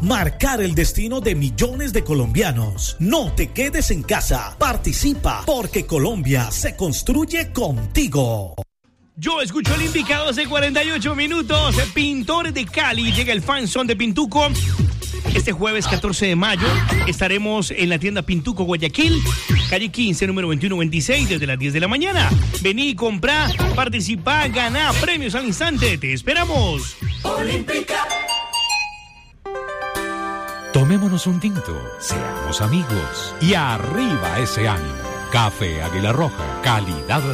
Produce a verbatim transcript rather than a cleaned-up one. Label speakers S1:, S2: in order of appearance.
S1: marcar el destino de millones de colombianos. No te quedes en casa, participa, porque Colombia se construye contigo.
S2: Yo escucho Olímpica doce cuarenta y ocho minutos. Pintores de Cali, llega el fanzón de Pintuco. Este jueves catorce de mayo estaremos en la tienda Pintuco Guayaquil, calle quince, número veintiuno veintiséis, desde las diez de la mañana. Vení, comprá, participá, ganá premios al instante. Te esperamos.
S3: Olímpica.
S4: Tomémonos un tinto, seamos amigos y arriba ese ánimo. Café Águila Roja, calidad